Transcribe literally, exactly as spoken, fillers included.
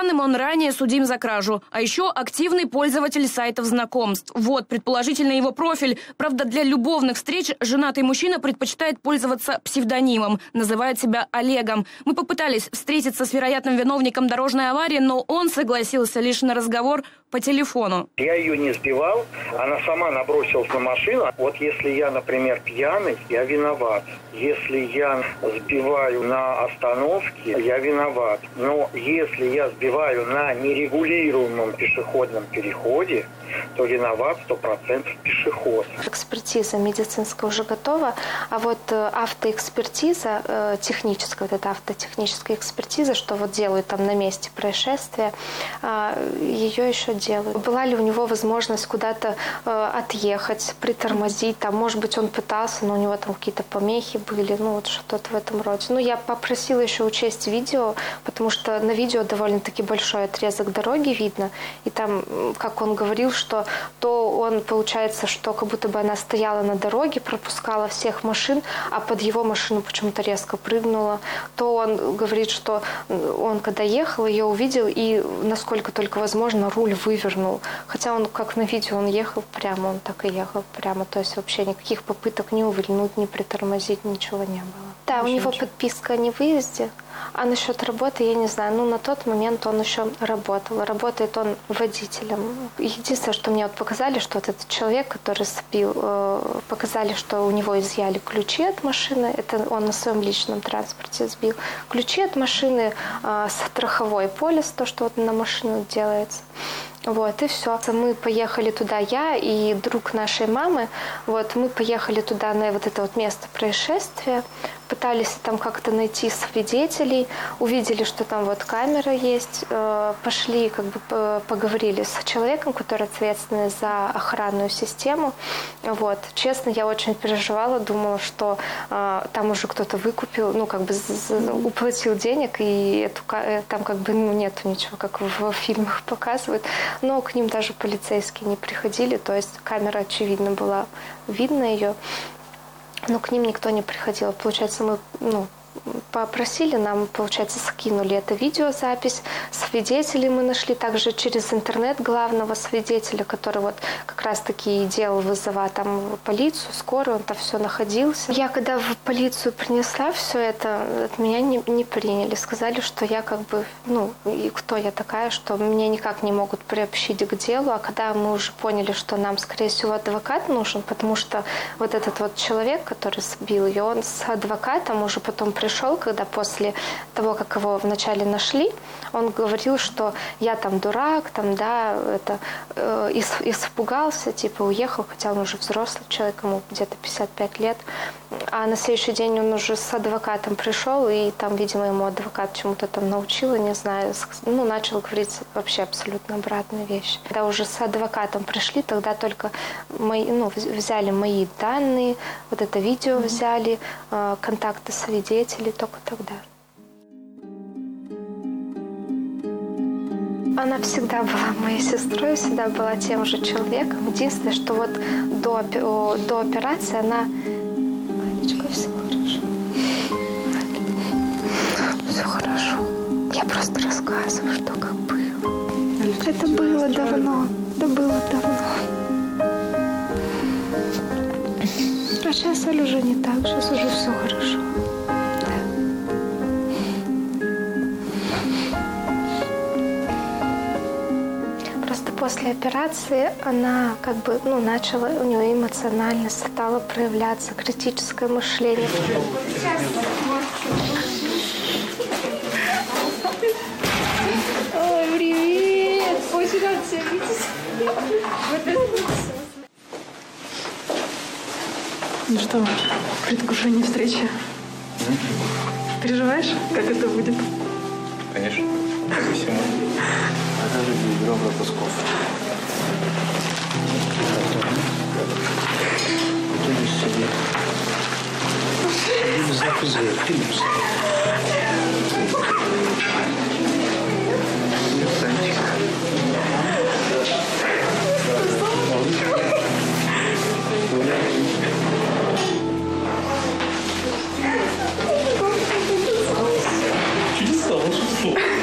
данным, он ранее судим за кражу. А еще активный пользователь сайтов знакомств. Вот предположительно его профиль. Правда, для любовных встреч женатый мужчина предпочитает пользоваться псевдонимом. Называет себя Олегом. Мы попытались встретиться с вероятным виновником дорожной аварии, но он согласился лишь на разговор по телефону. Я ее не сбивал, она сама набросилась на машину. Вот если я, например, пьяный, я виноват. Если я сбиваю на остановке, я виноват. Но если я сбиваю на нерегулируемом пешеходном переходе, то виноват сто процентов пешеход. Экспертиза медицинская уже готова, а вот автоэкспертиза, техническая, вот эта автотехническая экспертиза, что вот делают там на месте происшествия, ее еще делают. Была ли у него возможность куда-то отъехать, притормозить, там, может быть, он пытался, но у него там какие-то помехи были, ну вот что-то в этом роде. Ну, я попросила еще учесть видео, потому что на видео довольно-таки большой отрезок дороги видно, и там, как он говорил, что то он, получается, что как будто бы она стояла на дороге, пропускала всех машин, а под его машину почему-то резко прыгнула. То он говорит, что он, когда ехал, ее увидел и, насколько только возможно, руль вывернул. Хотя он, как на видео, он ехал прямо, он так и ехал прямо. То есть вообще никаких попыток ни увильнуть, ни притормозить, ничего не было. Да, у него подписка о невыезде. А насчет работы, я не знаю. Ну, на тот момент он еще работал. Работает он водителем. Единственное, что мне вот показали, что вот этот человек, который сбил, показали, что у него изъяли ключи от машины. Это он на своем личном транспорте сбил. Ключи от машины, страховой полис, то, что вот на машину делается. Вот, и все. Мы поехали туда, я и друг нашей мамы. Вот, мы поехали туда, на вот это вот место происшествия. Пытались там как-то найти свидетелей. Увидели, что там вот камера есть. Пошли, как бы поговорили с человеком, который ответственный за охранную систему. Вот. Честно, я очень переживала, думала, что там уже кто-то выкупил, ну, как бы уплатил денег, и эту, там как бы ну, нету ничего, как в фильмах показывают. Но к ним даже полицейские не приходили, то есть камера, очевидно, была, видно ее, но к ним никто не приходил. Получается, мы, ну, попросили, нам, получается, скинули эту видеозапись. Свидетелей мы нашли также через интернет главного свидетеля, который вот как раз-таки делал вызова там полицию, скорую, он там все находился. Я когда в полицию принесла все это, от меня не, не приняли. Сказали, что я как бы, ну, и кто я такая, что меня никак не могут приобщить к делу. А когда мы уже поняли, что нам, скорее всего, адвокат нужен, потому что вот этот вот человек, который сбил ее, он с адвокатом уже потом пришел, когда после того, как его вначале нашли, он говорил, что я там дурак, там, да, это, э, испугался, типа уехал, хотя он уже взрослый человек, ему где-то пятьдесят пять лет. А на следующий день он уже с адвокатом пришел, и там, видимо, ему адвокат чему-то там научил, не знаю, ну, начал говорить вообще абсолютно обратные вещи. Когда уже с адвокатом пришли, тогда только мои, ну, взяли мои данные, вот это видео взяли, э, контакты свидетелей, только тогда. Она всегда была моей сестрой, всегда была тем же человеком. Единственное, что вот до, до операции она... Анечка, все хорошо. Все хорошо. Я просто рассказываю, что как было. Это было давно. Это было давно. А сейчас Оль уже не так. Сейчас уже все хорошо. После операции она как бы, ну, начала, у нее эмоционально стало проявляться критическое мышление. Ой, привет! Очень рад тебя видеть. Ну что, предвкушение встречи? Переживаешь, как это будет? Конечно. Как и всему. Покажи бюро пропусков. Ты себе. Ты записывай фильм.